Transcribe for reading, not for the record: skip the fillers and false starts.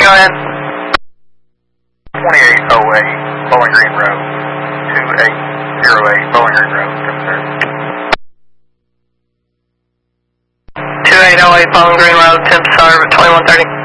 go ahead. 2808 Bowling Green Road, 2808 Bowling Green Road, temp service. 2808 Bowling Green Road, temp serve at 2130.